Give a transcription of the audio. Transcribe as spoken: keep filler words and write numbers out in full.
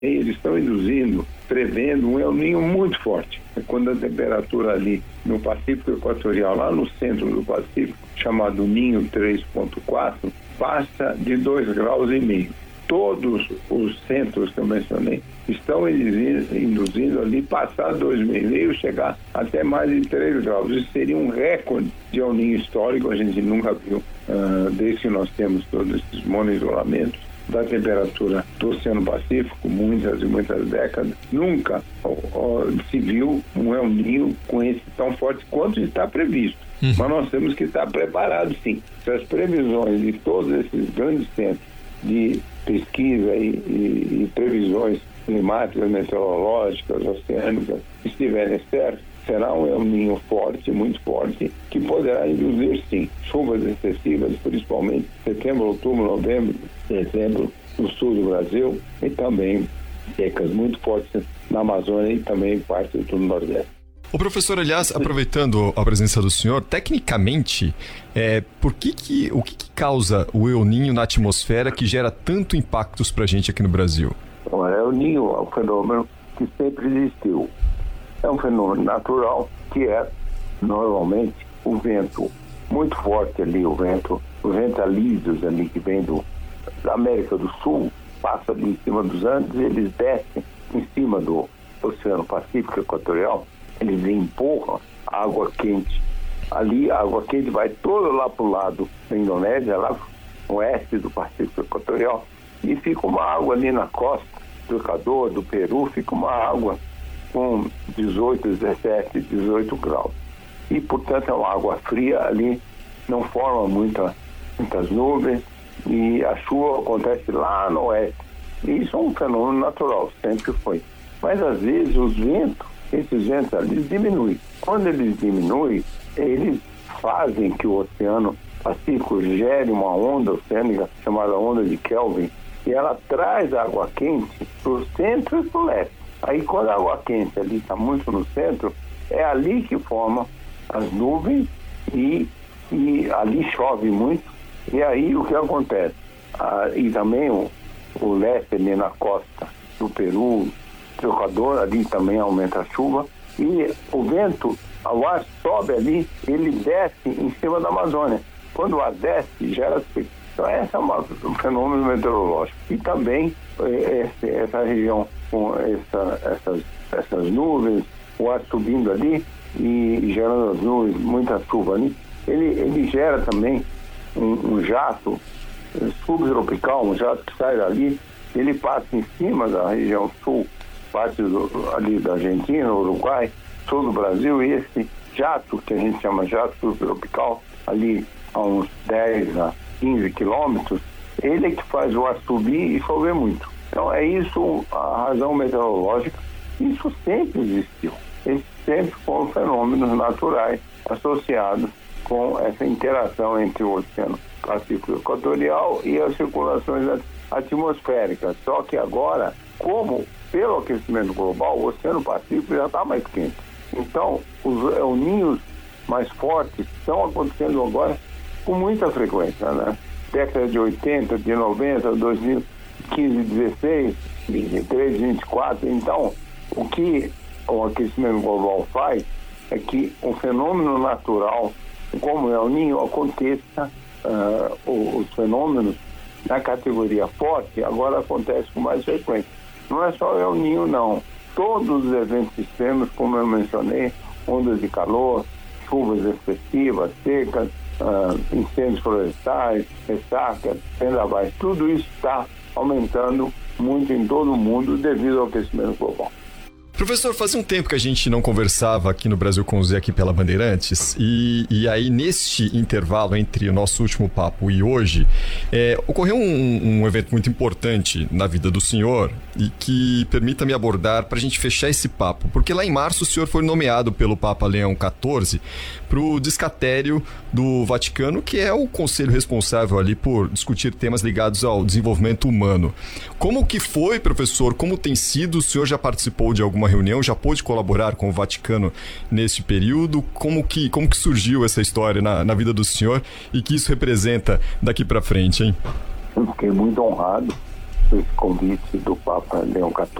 eles estão induzindo, prevendo um El Niño muito forte. É quando a temperatura ali no Pacífico Equatorial, lá no centro do Pacífico, chamado Ninho três ponto quatro, passa de dois graus e meio. Todos os centros que eu mencionei estão induzindo ali passar dois vírgula cinco e meio, chegar até mais de três graus. Isso seria um recorde de El Niño histórico, a gente nunca viu, uh, desde que nós temos todos esses monitoramentos da temperatura do Oceano Pacífico, muitas e muitas décadas. Nunca ó, ó, se viu um El Niño com esse tão forte quanto está previsto. Uhum. Mas nós temos que estar preparados, sim. Se as previsões de todos esses grandes centros de pesquisa e, e, e previsões climáticas, meteorológicas, oceânicas estiverem certas, será um El Niño forte, muito forte, que poderá induzir, sim, chuvas excessivas, principalmente setembro, outubro, novembro, dezembro, no sul do Brasil, e também secas muito fortes na Amazônia e também parte do Nordeste. O professor, aliás, aproveitando a presença do senhor, tecnicamente, é, por que que, o que, que causa o El Niño na atmosfera que gera tanto impactos para a gente aqui no Brasil? O El Niño é um fenômeno que sempre existiu. É um fenômeno natural que é, normalmente, o vento muito forte ali, o vento, os ventalídeos ali que vem do, da América do Sul, passa ali em cima dos Andes, eles descem em cima do Oceano Pacífico Equatorial, eles empurram a água quente. Ali a água quente vai toda lá para o lado da Indonésia, lá no oeste do Pacífico Equatorial, e fica uma água ali na costa do Equador, do Peru, fica uma água com dezoito, dezessete, dezoito graus. E, portanto, é uma água fria ali, não forma muita, muitas nuvens, e a chuva acontece lá no oeste. E isso é um fenômeno natural, sempre foi. Mas, às vezes, os ventos, esses ventos ali diminuem. Quando eles diminuem, eles fazem que o Oceano Pacífico gere uma onda oceânica chamada onda de Kelvin, e ela traz água quente para o centro e para o leste. Aí, quando a água quente ali está muito no centro, é ali que formam as nuvens e, e ali chove muito. E aí, o que acontece? Ah, e também o, o leste ali na costa do Peru, do Equador, ali também aumenta a chuva. E o vento, o ar sobe ali, ele desce em cima da Amazônia. Quando o ar desce, gera seca. Então, esse é uma, um fenômeno meteorológico. E também esse, essa região com essa, essas, essas nuvens, o ar subindo ali e gerando as nuvens, muita chuva ali, ele, ele gera também um, um jato subtropical, um jato que sai dali, ele passa em cima da região sul, parte do, ali da Argentina, Uruguai, sul do Brasil, e esse jato, que a gente chama jato subtropical, ali a uns dez a quinze quilômetros, ele é que faz o ar subir e chover muito. Então, é isso a razão meteorológica. Isso sempre existiu. Esses sempre foram fenômenos naturais associados com essa interação entre o Oceano Pacífico Equatorial e as circulações atmosféricas. Só que agora, como pelo aquecimento global, o Oceano Pacífico já está mais quente. Então, os El Niños mais fortes estão acontecendo agora com muita frequência, né? Década de oitenta, de noventa, dois mil e quinze, dezesseis, vinte e três, vinte e quatro. Então, o que o aquecimento global faz é que um fenômeno natural, como o El Niño, aconteça, uh, os fenômenos na categoria forte, agora acontece com mais frequência. Não é só o El Niño, não. Todos os eventos extremos, como eu mencionei, ondas de calor, chuvas excessivas, secas, uh, incêndios florestais, ressacas, vendavais, tudo isso está aumentando muito em todo o mundo devido ao aquecimento global. Professor, fazia um tempo que a gente não conversava aqui no Brasil com o Zé aqui pela Bandeirantes, e, e aí neste intervalo entre o nosso último papo e hoje, é, ocorreu um, um evento muito importante na vida do senhor e que permita-me abordar para a gente fechar esse papo, porque lá em março o senhor foi nomeado pelo Papa Leão quatorze para o Descatério do Vaticano, que é o conselho responsável ali por discutir temas ligados ao desenvolvimento humano. Como que foi, professor? Como tem sido? O senhor já participou de alguma reunião? Já pôde colaborar com o Vaticano neste período? Como que, como que surgiu essa história na, na vida do senhor e que isso representa daqui para frente, hein? Eu fiquei muito honrado esse convite do Papa Leão quatorze.